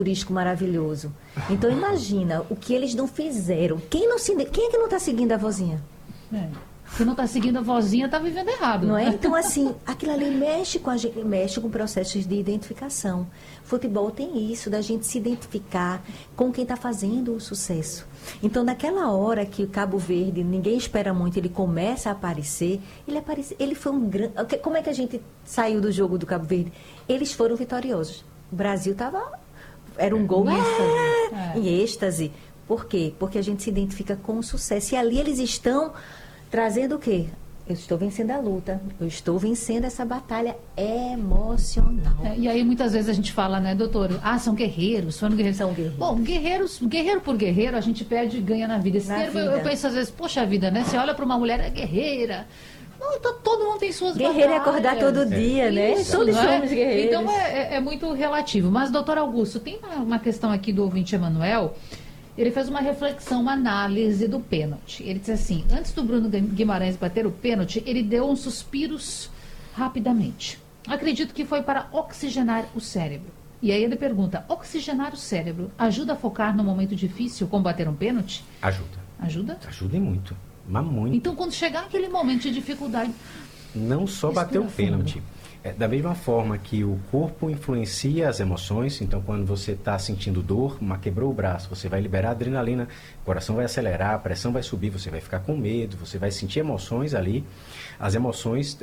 turístico maravilhoso. Então imagina o que eles não fizeram. Quem é que não está seguindo a vozinha? Quem não está seguindo a vozinha está vivendo errado. Não é? Então, assim, aquilo ali mexe com a gente, mexe com processos de identificação. Futebol tem isso, da gente se identificar com quem está fazendo o sucesso. Então, naquela hora que o Cabo Verde, ninguém espera muito, ele começa a aparecer, ele foi um grande... Como é que a gente saiu do jogo do Cabo Verde? Eles foram vitoriosos. O Brasil estava... Era um gol em êxtase. Por quê? Porque a gente se identifica com o sucesso. E ali eles estão trazendo o quê? Eu estou vencendo a luta, eu estou vencendo essa batalha emocional. E aí muitas vezes a gente fala, né, doutor, são guerreiros, foram guerreiros. São guerreiros. Bom, guerreiro por guerreiro, a gente perde e ganha na vida. Eu penso às vezes, poxa vida, né? Você olha para uma mulher, é guerreira. Não, então, todo mundo tem suas Guerreiro batalhas. é acordar todo dia, né? Isso, Todos não é? somos guerreiros. Então é muito relativo. Mas, doutor Augusto, tem uma questão aqui do ouvinte Emanuel. Ele fez uma reflexão, uma análise do pênalti. Ele disse assim, antes do Bruno Guimarães bater o pênalti, ele deu uns suspiros rapidamente. Acredito que foi para oxigenar o cérebro. E aí ele pergunta, oxigenar o cérebro ajuda a focar no momento difícil como bater um pênalti? Ajuda. Ajuda? Ajuda e muito. Mas muito. Então, quando chegar aquele momento de dificuldade... Não só bater o pênalti. Da mesma forma que o corpo influencia as emoções, então quando você está sentindo dor, quebrou o braço, você vai liberar adrenalina, o coração vai acelerar, a pressão vai subir, você vai ficar com medo, você vai sentir emoções ali. As emoções,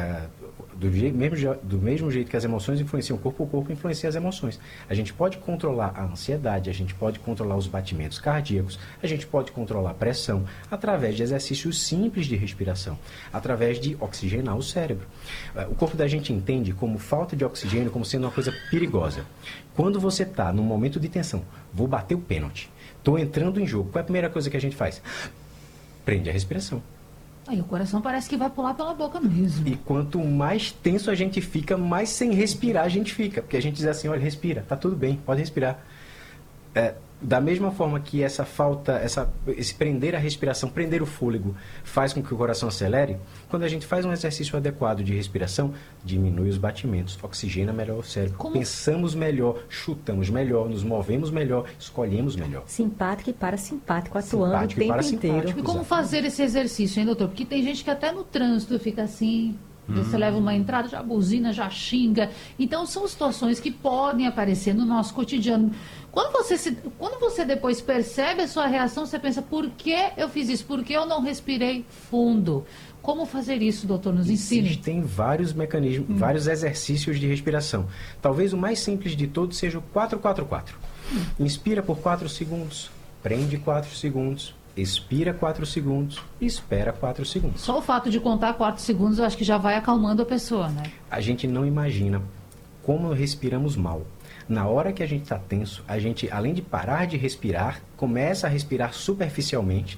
do mesmo jeito que as emoções influenciam o corpo influencia as emoções. A gente pode controlar a ansiedade, a gente pode controlar os batimentos cardíacos, a gente pode controlar a pressão através de exercícios simples de respiração, através de oxigenar o cérebro. O corpo da gente entende como falta de oxigênio como sendo uma coisa perigosa. Quando você está num momento de tensão, vou bater o pênalti, estou entrando em jogo, qual é a primeira coisa que a gente faz? Prende a respiração. Aí o coração parece que vai pular pela boca mesmo. E quanto mais tenso a gente fica, mais sem respirar a gente fica. Porque a gente diz assim, olha, respira, tá tudo bem, pode respirar. Da mesma forma que essa falta, esse prender a respiração, prender o fôlego, faz com que o coração acelere, quando a gente faz um exercício adequado de respiração, diminui os batimentos, oxigena melhor o cérebro, pensamos melhor, chutamos melhor, nos movemos melhor, escolhemos melhor. Simpático e parasimpático, atuando o tempo inteiro. E como fazer esse exercício, hein, doutor? Porque tem gente que até no trânsito fica assim... Você leva uma entrada, já buzina, já xinga. Então, são situações que podem aparecer no nosso cotidiano. Quando você depois percebe a sua reação, você pensa, por que eu fiz isso? Por que eu não respirei fundo? Como fazer isso, doutor? Nos ensine. Existem vários mecanismos, vários exercícios de respiração. Talvez o mais simples de todos seja o 4-4-4. Inspira por 4 segundos, prende 4 segundos. Expira 4 segundos e espera 4 segundos. Só o fato de contar 4 segundos, eu acho que já vai acalmando a pessoa, né? A gente não imagina como respiramos mal. Na hora que a gente está tenso, a gente, além de parar de respirar, começa a respirar superficialmente.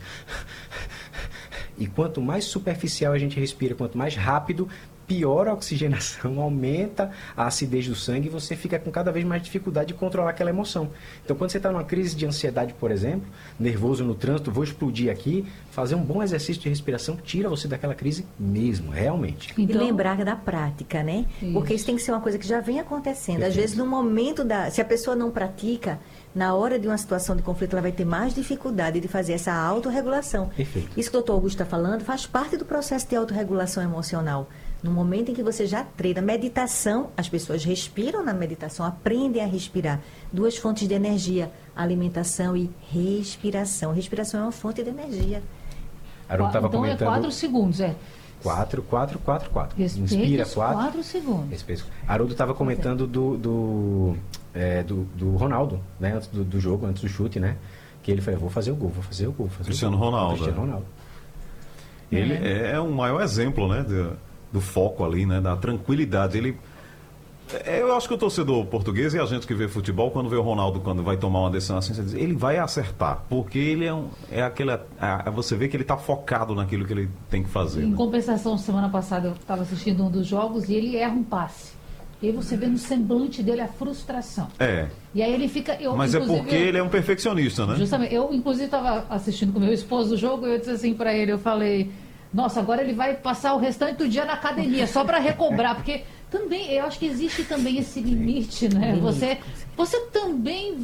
E quanto mais superficial a gente respira, quanto mais rápido, pior a oxigenação, aumenta a acidez do sangue e você fica com cada vez mais dificuldade de controlar aquela emoção. Então, quando você está numa crise de ansiedade, por exemplo, nervoso no trânsito, vou explodir aqui, fazer um bom exercício de respiração tira você daquela crise mesmo, realmente. Então, e lembrar da prática, né? Isso. Porque isso tem que ser uma coisa que já vem acontecendo. Perfeito. Às vezes, no momento se a pessoa não pratica, na hora de uma situação de conflito, ela vai ter mais dificuldade de fazer essa autorregulação. Perfeito. Isso que o doutor Augusto está falando faz parte do processo de autorregulação emocional. No momento em que você já treina meditação, as pessoas respiram na meditação, aprendem a respirar. 2 fontes de energia, alimentação e respiração. Respiração é uma fonte de energia. Então comentando... é 4 segundos, 4. Inspira 4 segundos. Haroldo estava comentando do Ronaldo, né? Antes do jogo, antes do chute, né? Que ele falou, vou fazer o gol. Cristiano Ronaldo. Cristiano Ronaldo. Ele é um maior exemplo, né? Do foco ali, né? Da tranquilidade. Eu acho que o torcedor português e a gente que vê futebol, quando vê o Ronaldo, quando vai tomar uma decisão assim, você diz, ele vai acertar, porque ele você vê que ele está focado naquilo que ele tem que fazer. Em compensação, semana passada eu estava assistindo um dos jogos e ele erra um passe. E aí você vê no semblante dele a frustração. E aí ele fica... Mas é porque ele é um perfeccionista, né? Justamente. Eu, inclusive, estava assistindo com meu esposo o jogo e eu disse assim para ele, eu falei... Nossa, agora ele vai passar o restante do dia na academia, só para recobrar, porque também, eu acho que existe também esse limite, né? Você Você também